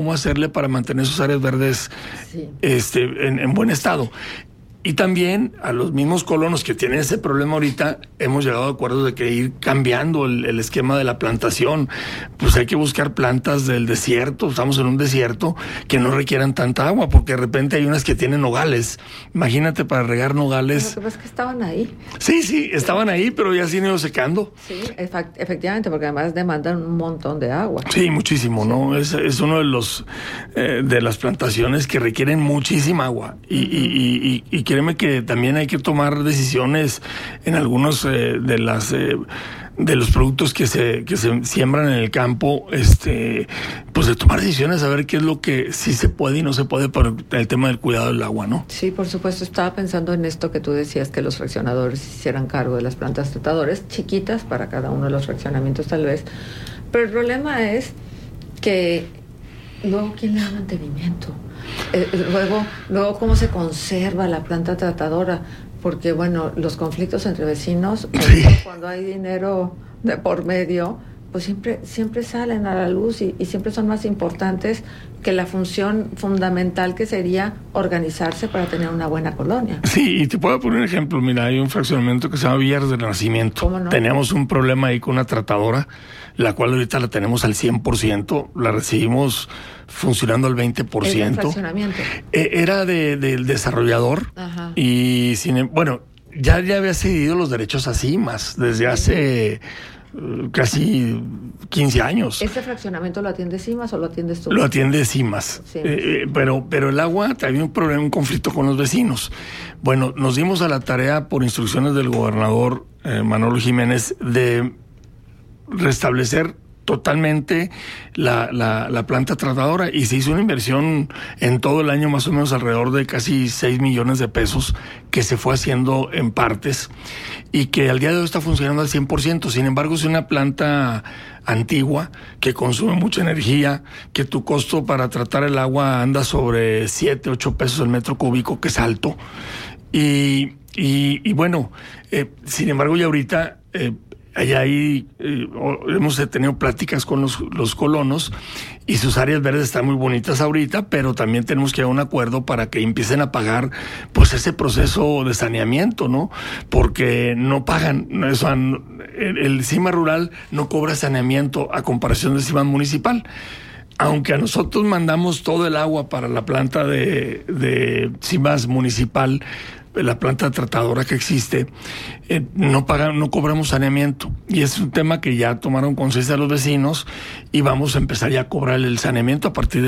cómo hacerle para mantener sus áreas verdes en buen estado. Y también a los mismos colonos que tienen ese problema ahorita, hemos llegado a acuerdos de que ir cambiando el esquema de la plantación. Pues hay que buscar plantas del desierto, estamos en un desierto, que no requieran tanta agua, porque de repente hay unas que tienen nogales. Imagínate para regar nogales. Lo que pasa es que estaban ahí. Sí, estaban ahí, pero ya se han ido secando. Sí, efectivamente, porque además demandan un montón de agua. Sí, muchísimo, ¿no? Es uno de los de las plantaciones que requieren muchísima agua. Y créeme que también hay que tomar decisiones en algunos de los productos que se siembran en el campo, pues de tomar decisiones, a ver qué es lo que sí se puede y no se puede por el tema del cuidado del agua, ¿no? Sí, por supuesto. Estaba pensando en esto que tú decías, que los fraccionadores hicieran cargo de las plantas tratadoras, chiquitas para cada uno de los fraccionamientos tal vez. Pero el problema es que luego, ¿quién le da mantenimiento? Luego cómo se conserva la planta tratadora, porque bueno, los conflictos entre vecinos, cuando hay dinero de por medio, pues siempre salen a la luz y siempre son más importantes que la función fundamental que sería organizarse para tener una buena colonia. Sí, y te puedo poner un ejemplo. Mira, hay un fraccionamiento que se llama Villas del Renacimiento. ¿Cómo no? Teníamos un problema ahí con una tratadora, la cual ahorita la tenemos al 100%, la recibimos funcionando al 20%. ¿El fraccionamiento? Era del desarrollador. Ajá. Y bueno, ya había cedido los derechos a CIMAS desde hace casi 15 años. ¿Este fraccionamiento lo atiende CIMAS o lo atiendes tú? Lo atiende CIMAS. Sí. Pero el agua, había un problema, un conflicto con los vecinos. Bueno, nos dimos a la tarea por instrucciones del gobernador Manolo Jiménez de restablecer totalmente la planta tratadora, y se hizo una inversión en todo el año más o menos alrededor de casi 6 millones de pesos, que se fue haciendo en partes y que al día de hoy está funcionando al 100%. Sin embargo, es una planta antigua que consume mucha energía, que tu costo para tratar el agua anda sobre 7, 8 pesos el metro cúbico, que es alto. Y bueno, sin embargo, ya ahorita allá hemos tenido pláticas con los colonos, y sus áreas verdes están muy bonitas ahorita, pero también tenemos que llegar a un acuerdo para que empiecen a pagar pues ese proceso de saneamiento, ¿no? Porque no pagan, el CIMA rural no cobra saneamiento a comparación del CIMA municipal. Aunque a nosotros mandamos todo el agua para la planta de CIMAS municipal, la planta tratadora que existe, no cobramos saneamiento, y es un tema que ya tomaron conciencia los vecinos, y vamos a empezar ya a cobrar el saneamiento a partir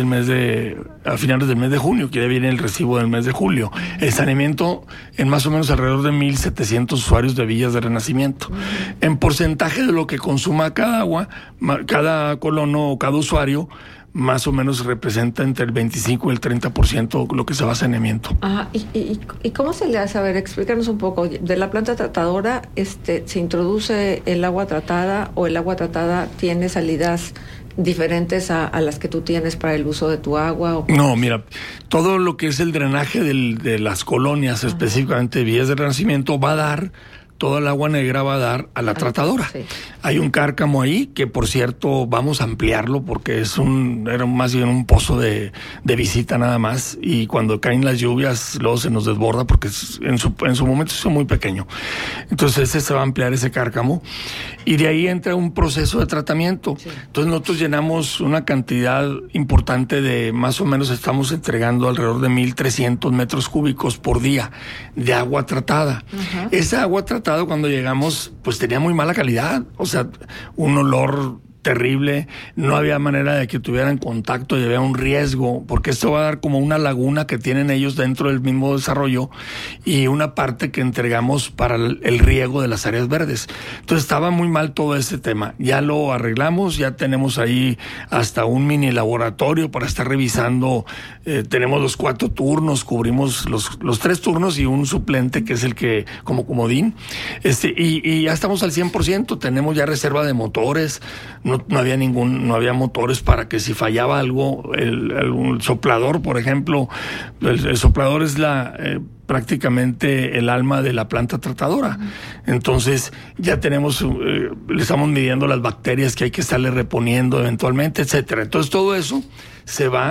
a finales del mes de junio, que ya viene el recibo del mes de julio. El saneamiento en más o menos alrededor de 1,700 usuarios de Villas de Renacimiento. En porcentaje de lo que consuma cada agua, cada colono o cada usuario, más o menos representa entre el 25 y el 30% lo que se va a saneamiento. ¿Y cómo se le hace? A ver, explícanos un poco. De la planta tratadora, ¿se introduce el agua tratada, o el agua tratada tiene salidas diferentes a las que tú tienes para el uso de tu agua? No, mira, todo lo que es el drenaje de las colonias, específicamente de Villas de Renacimiento, va a dar toda el agua negra, va a dar a la tratadora. Sí. Hay un cárcamo ahí que, por cierto, vamos a ampliarlo porque era más bien un pozo de visita nada más, y cuando caen las lluvias luego se nos desborda porque en su momento es muy pequeño. Entonces se va a ampliar ese cárcamo, y de ahí entra un proceso de tratamiento. Sí. Entonces nosotros llenamos una cantidad importante de, más o menos estamos entregando alrededor de 1,300 metros cúbicos por día de agua tratada. Uh-huh. Esa agua tratada, cuando llegamos, pues tenía muy mala calidad, o sea, un olor terrible, no había manera de que tuvieran contacto, y había un riesgo, porque esto va a dar como una laguna que tienen ellos dentro del mismo desarrollo, y una parte que entregamos para el riego de las áreas verdes. Entonces estaba muy mal todo ese tema. Ya lo arreglamos, ya tenemos ahí hasta un mini laboratorio para estar revisando. Tenemos los 4 turnos, cubrimos los 3 turnos y un suplente que es el que como comodín, y ya estamos al 100%. Tenemos ya reserva de motores. No había motores para que si fallaba algo, el soplador, por ejemplo, el soplador es prácticamente el alma de la planta tratadora. Entonces ya tenemos, le estamos midiendo las bacterias que hay que estarle reponiendo eventualmente, etcétera. Entonces todo eso se va